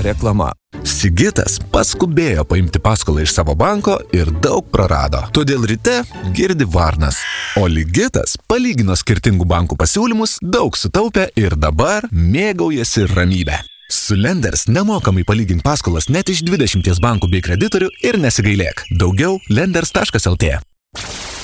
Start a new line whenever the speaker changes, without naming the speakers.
Reklama. Sigitas paskubėjo paimti paskolą iš savo banko ir daug prarado. Todėl ryte girdi varnas. O Ligitas palygino skirtingų bankų pasiūlymus, daug sutaupė ir dabar mėgaujasi ramybę. Su Lenders nemokamai palygink paskolas net iš 20 bankų bei kreditorių ir nesigailėk. Daugiau lenders.lt.